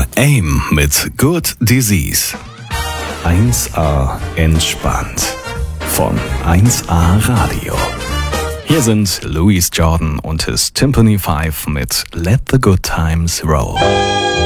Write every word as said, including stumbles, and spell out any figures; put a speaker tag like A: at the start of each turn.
A: AIM mit Good Disease. eins A entspannt. Von eins A Radio. Hier sind Louis Jordan und his Timpani Five mit Let the Good Times Roll.